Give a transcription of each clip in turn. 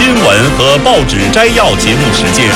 新闻和报纸摘要节目时间。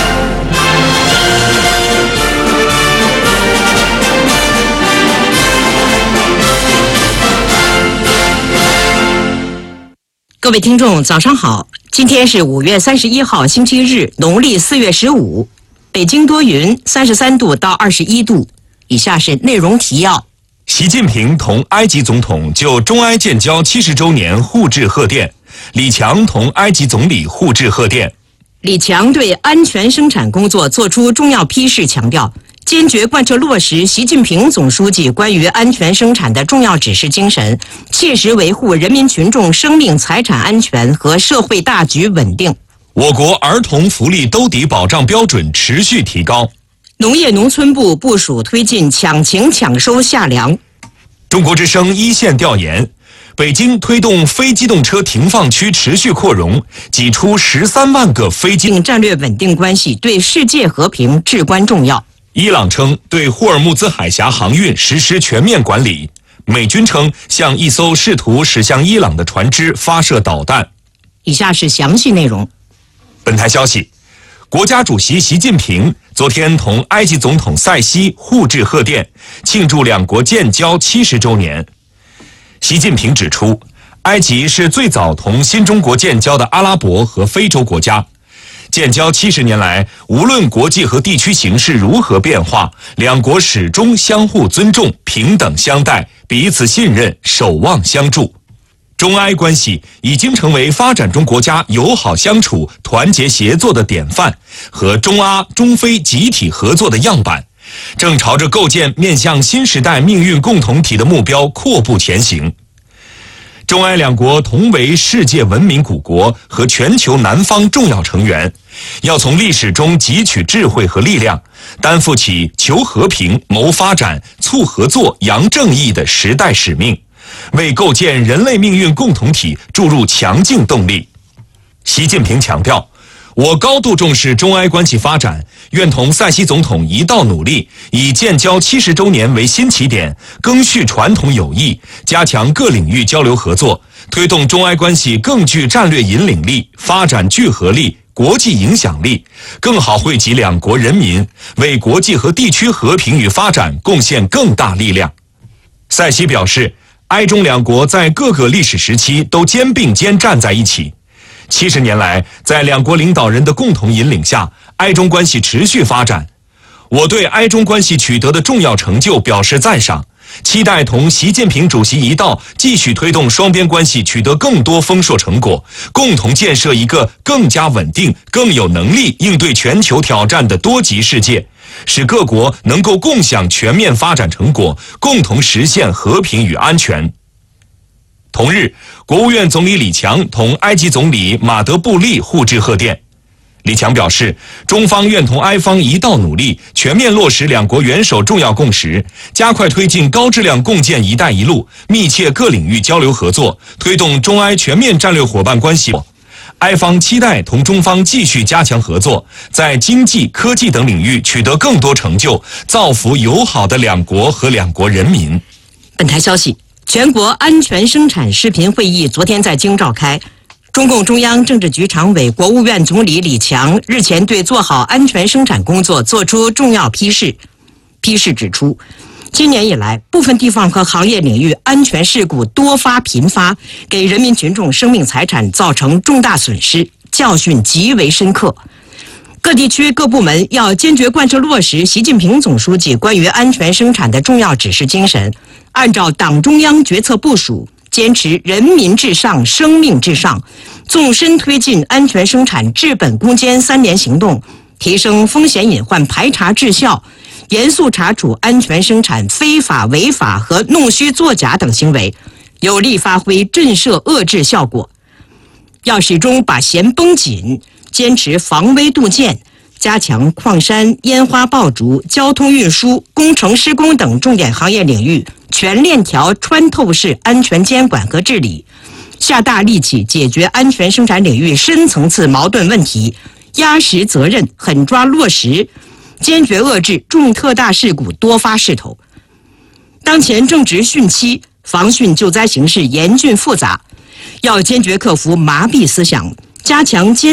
各位听众，早上好！今天是5月31号，星期日，农历4月15。北京多云，33度到21度。以下是内容提要： 习近平同埃及总统就中埃建交70周年互致贺电，李强同埃及总理互致贺电。 李强对安全生产工作作出重要批示，强调坚决贯彻落实习近平总书记关于安全生产的重要指示精神，切实维护人民群众生命财产安全和社会大局稳定。 我国儿童福利兜底保障标准持续提高。 农业农村部部署推进抢情抢收夏粮。 中国之声一线调研，北京推动非机动车停放区持续扩容，挤出13万个非机动。 战略稳定关系对世界和平至关重要。 伊朗称对霍尔木兹海峡航运实施全面管理。美军称向一艘试图驶向伊朗的船只发射导弹。 以下是详细内容。 本台消息，国家主席习近平昨天同埃及总统塞西互致贺电，庆祝两国建交70周年。习近平指出，埃及是最早同新中国建交的阿拉伯和非洲国家。建交70年来，无论国际和地区形势如何变化，两国始终相互尊重、平等相待，彼此信任，守望相助。中埃关系已经成为发展中国家友好相处、团结协作的典范和中阿、中非集体合作的样板，正朝着构建面向新时代命运共同体的目标阔步前行。中埃两国同为世界文明古国和全球南方重要成员，要从历史中汲取智慧和力量，担负起求和平、谋发展、促合作、扬正义的时代使命，为构建人类命运共同体注入强劲动力。习近平强调，我高度重视中埃关系发展，愿同塞西总统一道努力，以建交70周年为新起点，赓续传统友谊，加强各领域交流合作，推动中埃关系更具战略引领力、发展聚合力、国际影响力，更好惠及两国人民，为国际和地区和平与发展贡献更大力量。塞西表示，埃中两国在各个历史时期都肩并肩站在一起。70年来，在两国领导人的共同引领下，埃中关系持续发展。我对埃中关系取得的重要成就表示赞赏，期待同习近平主席一道继续推动双边关系取得更多丰硕成果，共同建设一个更加稳定、更有能力应对全球挑战的多极世界，使各国能够共享全面发展成果，共同实现和平与安全。同日，国务院总理李强同埃及总理马德布利互致贺电。李强表示，中方愿同埃方一道努力，全面落实两国元首重要共识，加快推进高质量共建“一带一路”，密切各领域交流合作，推动中埃全面战略伙伴关系。埃方期待同中方继续加强合作，在经济、科技等领域取得更多成就，造福友好的两国和两国人民。 本台消息，全国安全生产视频会议昨天在京召开。中共中央政治局常委、国务院总理李强日前对做好安全生产工作作出重要批示。批示指出，今年以来，部分地方和行业领域安全事故多发频发，给人民群众生命财产造成重大损失，教训极为深刻。各地区各部门要坚决贯彻落实习近平总书记关于安全生产的重要指示精神，按照党中央决策部署，坚持人民至上、生命至上，纵深推进安全生产治本攻坚3年行动，提升风险隐患排查治效，严肃查处安全生产非法违法和弄虚作假等行为，有力发挥震慑遏制效果。要始终把弦绷紧，坚持防微杜渐，加强矿山、烟花爆竹、交通运输、工程施工等重点行业领域全链条穿透式安全监管和治理，下大力气解决安全生产领域深层次矛盾问题，压实责任，狠抓落实，坚决遏制重特大事故多发势头。当前正值汛期，防汛救灾形势严峻复杂，要坚决克服麻痹思想，加强监